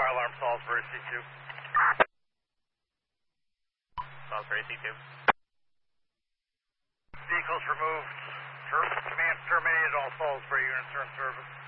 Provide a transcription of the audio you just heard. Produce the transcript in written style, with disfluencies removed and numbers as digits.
fire alarm, Salisbury, C2. Salisbury, C2. Vehicles removed. Command terminated. All Salisbury units are in service.